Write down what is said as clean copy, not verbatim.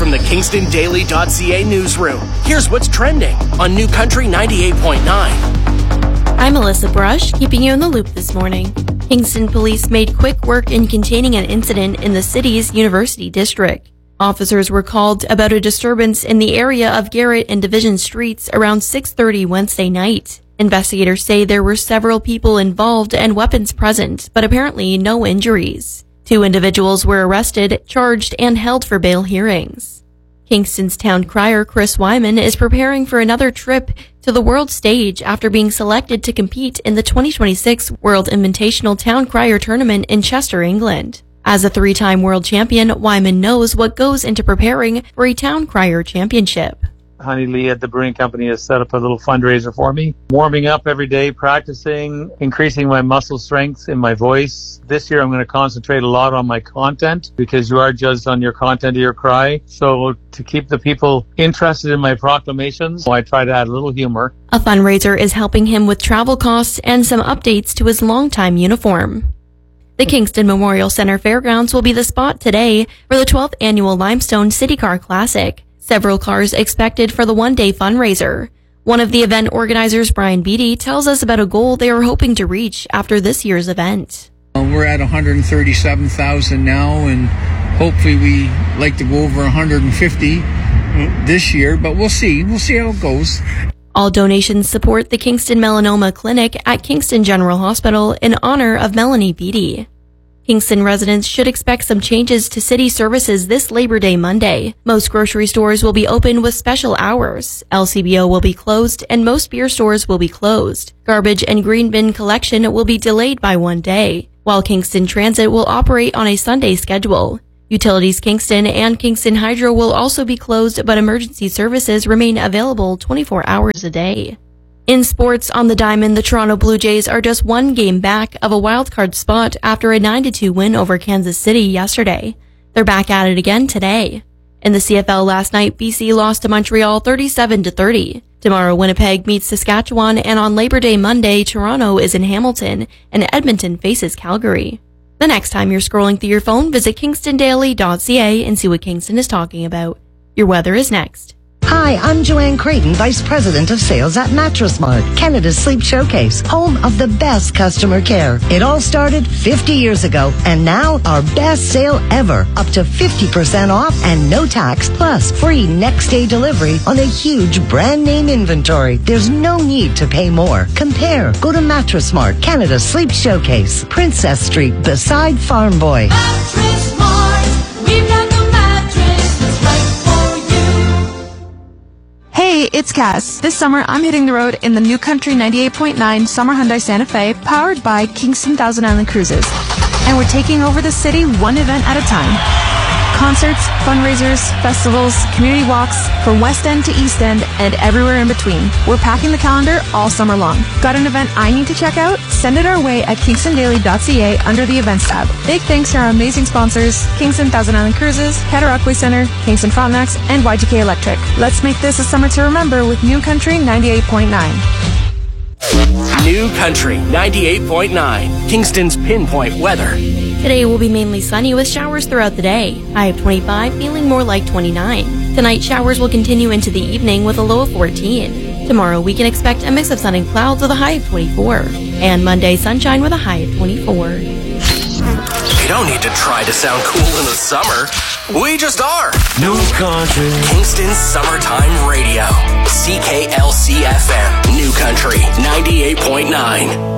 from the KingstonDaily.ca newsroom. Here's what's trending on New Country 98.9. I'm Melissa Brush, keeping you in the loop this morning. Kingston police made quick work in containing an incident in the city's University District. Officers were called about a disturbance in the area of Garrett and Division Streets around 6:30 Wednesday night. Investigators say there were several people involved and weapons present, but apparently no injuries. 2 individuals were arrested, charged, and held for bail hearings. Kingston's town crier Chris Wyman is preparing for another trip to the world stage after being selected to compete in the 2026 World Invitational Town Crier Tournament in Chester, England. As a 3-time world champion, Wyman knows what goes into preparing for a town crier championship. Honey Lee at the Brewing Company has set up a little fundraiser for me. Warming up every day, practicing, increasing my muscle strength in my voice. This year I'm going to concentrate a lot on my content because you are judged on your content of your cry. So to keep the people interested in my proclamations, I try to add a little humor. A fundraiser is helping him with travel costs and some updates to his longtime uniform. The Kingston Memorial Center Fairgrounds will be the spot today for the 12th annual Limestone City Car Classic. Several cars expected for the one-day fundraiser. One of the event organizers, Brian Beatty, tells us about a goal they are hoping to reach after this year's event. We're at 137,000 now, and hopefully we like to go over 150 this year, but we'll see. We'll see how it goes. All donations support the Kingston Melanoma Clinic at Kingston General Hospital in honor of Melanie Beatty. Kingston residents should expect some changes to city services this Labor Day Monday. Most grocery stores will be open with special hours. LCBO will be closed and most beer stores will be closed. Garbage and green bin collection will be delayed by 1 day, while Kingston Transit will operate on a Sunday schedule. Utilities Kingston and Kingston Hydro will also be closed, but emergency services remain available 24 hours a day. In sports, on the diamond, the Toronto Blue Jays are just 1 game back of a wildcard spot after a 9-2 win over Kansas City yesterday. They're back at it again today. In the CFL last night, BC lost to Montreal 37-30. Tomorrow, Winnipeg meets Saskatchewan, and on Labor Day Monday, Toronto is in Hamilton, and Edmonton faces Calgary. The next time you're scrolling through your phone, visit KingstonDaily.ca and see what Kingston is talking about. Your weather is next. Hi, I'm Joanne Creighton, Vice President of Sales at Mattress Mart, Canada's sleep showcase, home of the best customer care. It all started 50 years ago, and now our best sale ever, up to 50% off and no tax, plus free next day delivery on a huge brand name inventory. There's no need to pay more. Compare. Go to Mattress Mart, Canada's sleep showcase, Princess Street, beside Farm Boy. Mattress Mart, we've got the mattress that's right for you. Hey, it's Cass. This summer, I'm hitting the road in the New Country 98.9 Summer Hyundai Santa Fe, powered by Kingston Thousand Island Cruises. And we're taking over the city one event at a time. Concerts, fundraisers, festivals, community walks, from West End to East End, and everywhere in between. We're packing the calendar all summer long. Got an event I need to check out? Send it our way at KingstonDaily.ca under the Events tab. Big thanks to our amazing sponsors, Kingston Thousand Island Cruises, Cataraqui Center, Kingston Frontenacs, and YGK Electric. Let's make this a summer to remember with New Country 98.9. New Country 98.9, Kingston's pinpoint weather. Today will be mainly sunny with showers throughout the day. High of 25, feeling more like 29. Tonight, showers will continue into the evening with a low of 14. Tomorrow, we can expect a mix of sun and clouds with a high of 24. And Monday, sunshine with a high of 24. You don't need to try to sound cool in the summer. We just are. New Country. Kingston's Summertime Radio. CKLC FM. New Country 98.9.